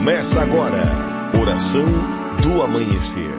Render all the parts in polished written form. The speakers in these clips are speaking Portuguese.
Começa agora, Oração do Amanhecer.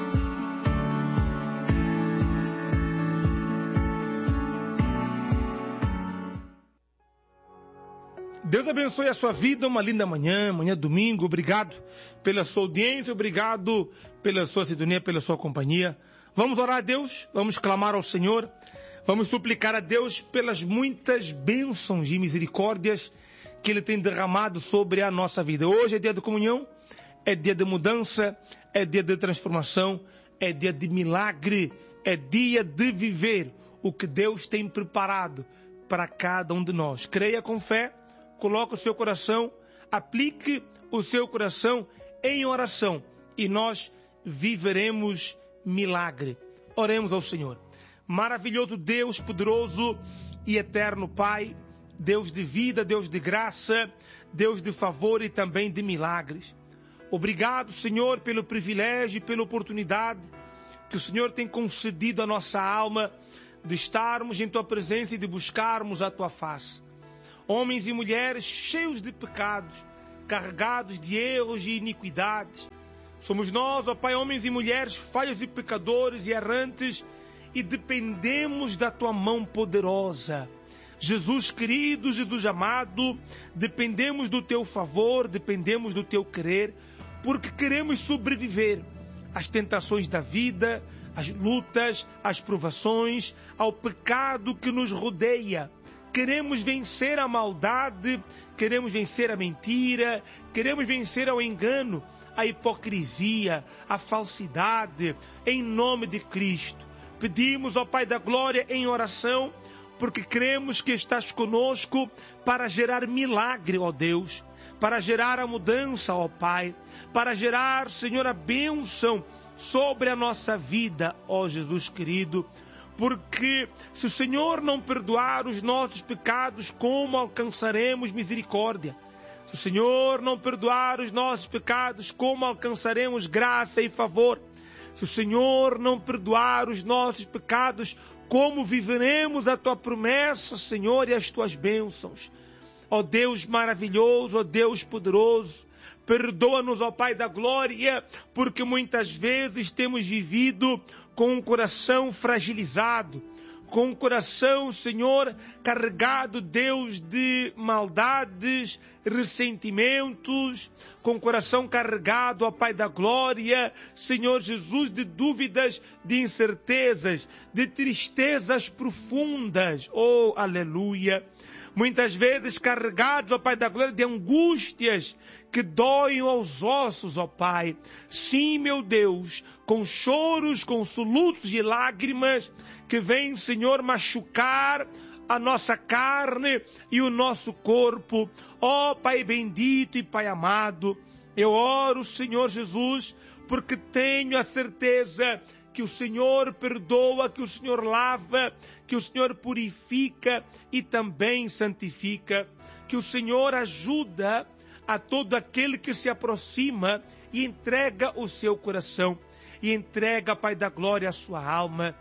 Deus abençoe a sua vida, uma linda manhã, domingo. Obrigado pela sua audiência, obrigado pela sua sintonia, pela sua companhia. Vamos orar a Deus, vamos clamar ao Senhor, vamos suplicar a Deus pelas muitas bênçãos e misericórdias que Ele tem derramado sobre a nossa vida. Hoje é dia de comunhão, é dia de mudança, é dia de transformação, é dia de milagre, é dia de viver o que Deus tem preparado para cada um de nós. Creia com fé, coloque o seu coração, aplique o seu coração em oração e nós viveremos milagre. Oremos ao Senhor. Maravilhoso Deus, poderoso e eterno Pai, Deus de vida, Deus de graça, Deus de favor e também de milagres. Obrigado, Senhor, pelo privilégio e pela oportunidade que o Senhor tem concedido à nossa alma de estarmos em Tua presença e de buscarmos a Tua face. Homens e mulheres cheios de pecados, carregados de erros e iniquidades. Somos nós, ó Pai, homens e mulheres falhos e pecadores e errantes e dependemos da Tua mão poderosa. Jesus querido, Jesus amado, dependemos do Teu favor, dependemos do Teu querer, porque queremos sobreviver às tentações da vida, às lutas, às provações, ao pecado que nos rodeia. Queremos vencer a maldade, queremos vencer a mentira, queremos vencer ao engano, a hipocrisia, a falsidade, em nome de Cristo. Pedimos ao Pai da Glória em oração, porque cremos que estás conosco para gerar milagre, ó Deus, para gerar a mudança, ó Pai, para gerar, Senhor, a bênção sobre a nossa vida, ó Jesus querido, porque se o Senhor não perdoar os nossos pecados, como alcançaremos misericórdia? Se o Senhor não perdoar os nossos pecados, como alcançaremos graça e favor? Se o Senhor não perdoar os nossos pecados, como viveremos a Tua promessa, Senhor, e as Tuas bênçãos? Ó Deus maravilhoso, ó Deus poderoso, perdoa-nos, ó Pai da Glória, porque muitas vezes temos vivido com um coração fragilizado, com um coração, Senhor, carregado, Deus, de maldades, ressentimentos, com o coração carregado, ó Pai da Glória, Senhor Jesus, de dúvidas, de incertezas, de tristezas profundas, oh, aleluia. Muitas vezes carregados, ó Pai da Glória, de angústias que doem aos ossos, ó Pai. Sim, meu Deus, com choros, com soluços e lágrimas que vêm, Senhor, machucar a nossa carne e o nosso corpo. Ó Pai bendito e Pai amado, eu oro, Senhor Jesus, porque tenho a certeza que o Senhor perdoa, que o Senhor lava, que o Senhor purifica e também santifica, que o Senhor ajuda a todo aquele que se aproxima e entrega o seu coração, e entrega, Pai da Glória, a sua alma.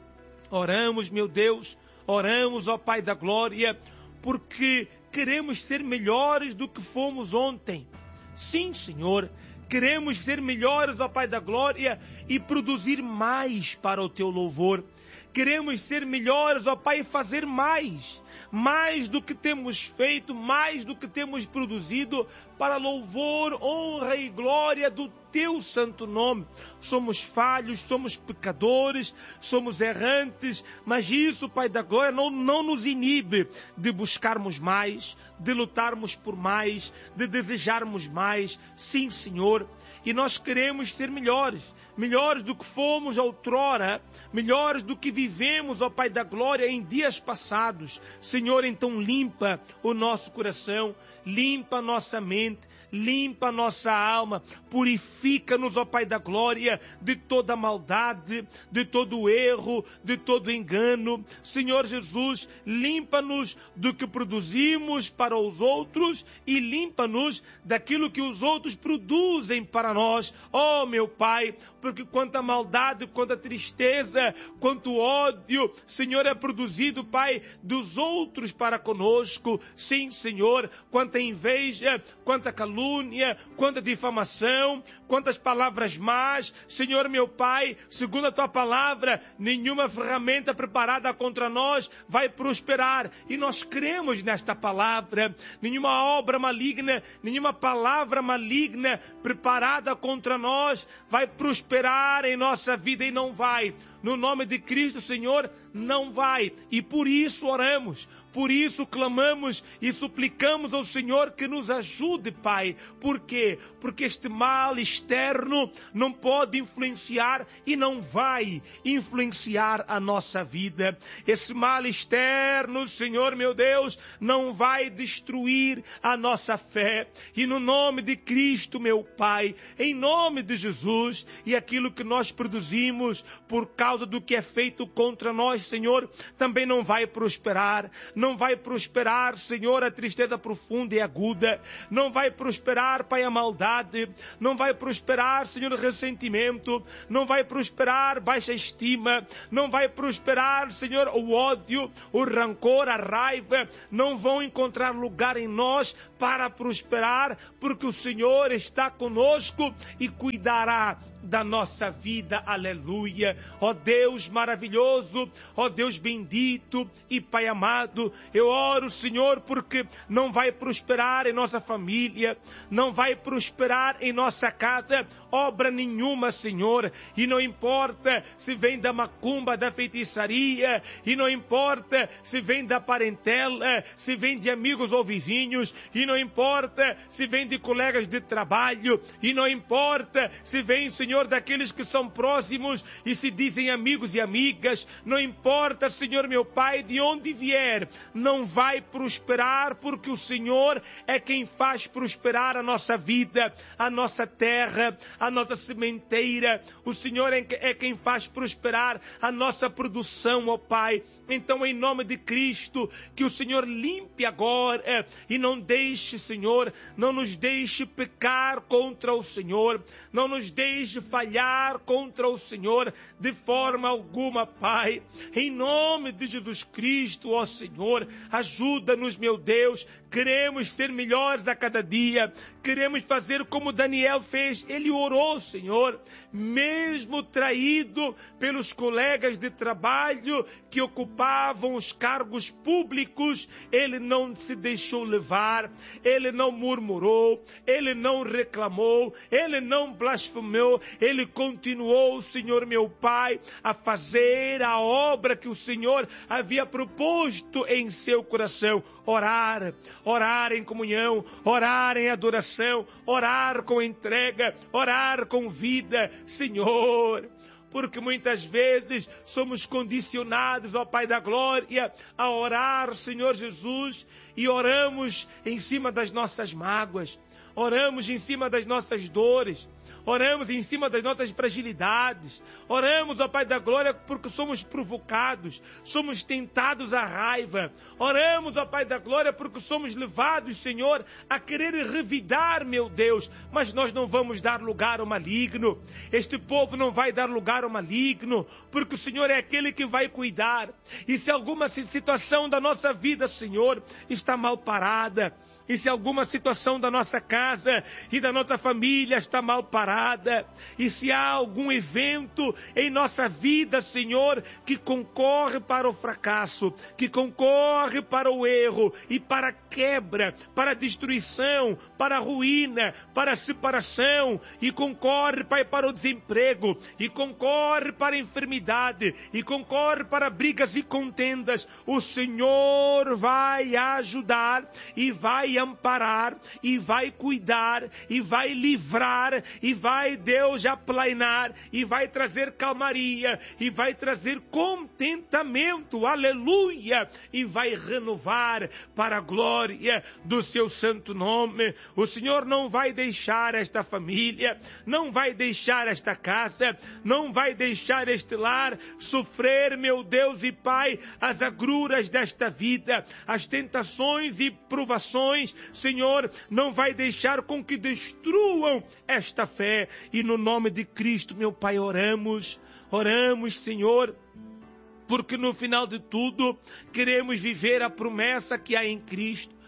Oramos, meu Deus, oramos, ó Pai da Glória, porque queremos ser melhores do que fomos ontem. Sim, Senhor, queremos ser melhores, ó Pai da Glória, e produzir mais para o Teu louvor. Queremos ser melhores, ó Pai, e fazer mais do que temos feito, mais do que temos produzido, para louvor, honra e glória do Teu santo nome. Somos falhos, somos pecadores, somos errantes, mas isso, Pai da Glória, não nos inibe de buscarmos mais, de lutarmos por mais, de desejarmos mais. Sim, Senhor, e nós queremos ser melhores do que fomos outrora, melhores do que vivemos, ó Pai da Glória, em dias passados. Senhor, então limpa o nosso coração, limpa a nossa mente, limpa a nossa alma, purifica-nos, ó Pai da Glória, de toda maldade, de todo erro, de todo engano. Senhor Jesus, limpa-nos do que produzimos para os outros e limpa-nos daquilo que os outros produzem para nós. Ó meu Pai, porque quanta maldade, quanta tristeza, quanto ódio, Senhor, é produzido, Pai, dos outros para conosco. Sim, Senhor, quanta inveja, quanta calúnia, calúnia, quanta difamação, quantas palavras más. Senhor meu Pai, segundo a tua palavra, nenhuma ferramenta preparada contra nós vai prosperar. E nós cremos nesta palavra. Nenhuma obra maligna, nenhuma palavra maligna preparada contra nós vai prosperar em nossa vida, e não vai. No nome de Cristo, Senhor, não vai. E por isso oramos, por isso clamamos e suplicamos ao Senhor que nos ajude, Pai. Por quê? Porque este mal externo não pode influenciar e não vai influenciar a nossa vida. Esse mal externo, Senhor meu Deus, não vai destruir a nossa fé. E no nome de Cristo, meu Pai, em nome de Jesus, e aquilo que nós produzimos por causa do que é feito contra nós, Senhor, também não vai prosperar. Não vai prosperar, Senhor, a tristeza profunda e aguda. Não vai prosperar, Pai, a maldade. Não vai prosperar, Senhor, o ressentimento. Não vai prosperar baixa estima. Não vai prosperar, Senhor, o ódio, o rancor, a raiva. Não vão encontrar lugar em nós para prosperar, porque o Senhor está conosco e cuidará da nossa vida, aleluia. Ó Deus maravilhoso, ó Deus bendito e Pai amado, eu oro, Senhor, porque não vai prosperar em nossa família, não vai prosperar em nossa casa, obra nenhuma, Senhor, e não importa se vem da macumba, da feitiçaria, e não importa se vem da parentela, se vem de amigos ou vizinhos, e não importa se vem de colegas de trabalho, e não importa se vem, Senhor, daqueles que são próximos e se dizem amigos e amigas. Não importa, Senhor meu Pai, de onde vier, não vai prosperar, porque o Senhor é quem faz prosperar a nossa vida, a nossa terra, a nossa sementeira. O Senhor é quem faz prosperar a nossa produção, ó Pai. Então, em nome de Cristo, que o Senhor limpe agora e não deixe, Senhor, não nos deixe pecar contra o Senhor, não nos deixe falhar contra o Senhor de forma alguma, Pai. Em nome de Jesus Cristo, ó Senhor, ajuda-nos, meu Deus. Queremos ser melhores a cada dia. Queremos fazer como Daniel fez. Ele orou, Senhor, mesmo traído pelos colegas de trabalho que ocupavam os cargos públicos, ele não se deixou levar, ele não murmurou, ele não reclamou, ele não blasfemou, ele continuou, Senhor meu Pai, a fazer a obra que o Senhor havia proposto em seu coração. Orar em comunhão, orar em adoração, orar com entrega, orar com vida, Senhor. Porque muitas vezes somos condicionados, ó Pai da Glória, a orar, Senhor Jesus, e oramos em cima das nossas mágoas, oramos em cima das nossas dores, oramos em cima das nossas fragilidades, oramos, ó Pai da Glória, porque somos provocados, somos tentados à raiva, oramos, ó Pai da Glória, porque somos levados, Senhor, a querer revidar, meu Deus, mas nós não vamos dar lugar ao maligno. Este povo não vai dar lugar ao maligno, porque o Senhor é aquele que vai cuidar. E se alguma situação da nossa vida, Senhor, está mal parada, e se alguma situação da nossa casa e da nossa família está mal parada, e se há algum evento em nossa vida, Senhor, que concorre para o fracasso, que concorre para o erro e para a quebra, para a destruição, para a ruína, para a separação, e concorre, Pai, para o desemprego, e concorre para a enfermidade, e concorre para brigas e contendas, o Senhor vai ajudar e vai amparar, e vai cuidar, e vai livrar, e vai, Deus, aplainar, e vai trazer calmaria, e vai trazer contentamento, aleluia, e vai renovar para a glória do seu santo nome. O Senhor não vai deixar esta família, não vai deixar esta casa, não vai deixar este lar sofrer, meu Deus e Pai, as agruras desta vida, as tentações e provações. Senhor, não vai deixar com que destruam esta fé. E no nome de Cristo, meu Pai, oramos, Senhor, porque no final de tudo queremos viver a promessa que há em Cristo.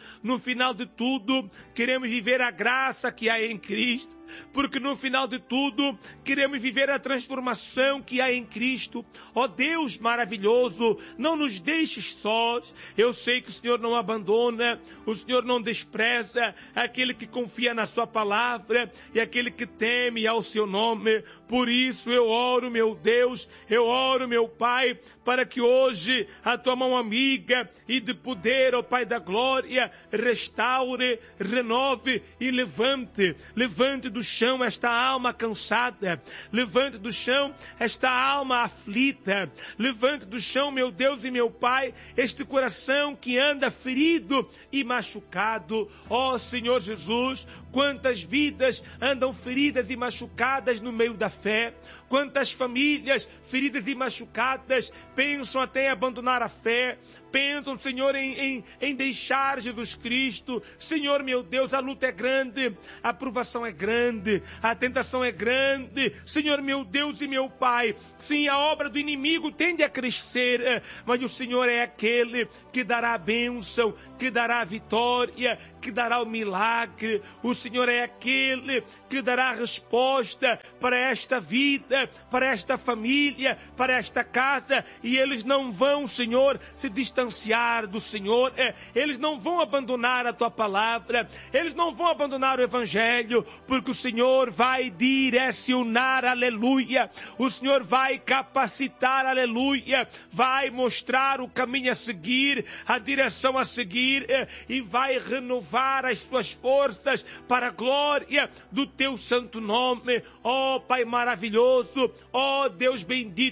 no final de tudo, queremos viver a graça que há em Cristo, porque no final de tudo, queremos viver a transformação que há em Cristo. Ó Deus maravilhoso, não nos deixes sós. Eu sei que o Senhor não abandona, o Senhor não despreza aquele que confia na sua palavra e aquele que teme ao seu nome. Por isso eu oro, meu Deus, eu oro, meu Pai, para que hoje a tua mão amiga e de poder, ó Pai da glória, restaure, renove e levante do chão esta alma cansada, levante do chão esta alma aflita, levante do chão, meu Deus e meu Pai, este coração que anda ferido e machucado. Ó Senhor Jesus, quantas vidas andam feridas e machucadas no meio da fé, quantas famílias feridas e machucadas pensam até em abandonar a fé, pensam, Senhor, em deixar Jesus Cristo. Senhor, meu Deus, a luta é grande, a provação é grande, a tentação é grande. Senhor, meu Deus e meu Pai, sim, a obra do inimigo tende a crescer, mas o Senhor é aquele que dará a bênção, que dará a vitória, que dará o milagre. O Senhor é aquele que dará a resposta para esta vida, para esta família, para esta casa, e eles não vão, Senhor, se distanciar do Senhor, eles não vão abandonar a tua palavra, eles não vão abandonar o Evangelho, porque o Senhor vai direcionar, aleluia, o Senhor vai capacitar, aleluia, vai mostrar o caminho a seguir, a direção a seguir, e vai renovar as suas forças para a glória do teu santo nome. Ó Pai maravilhoso, ó Deus bendito,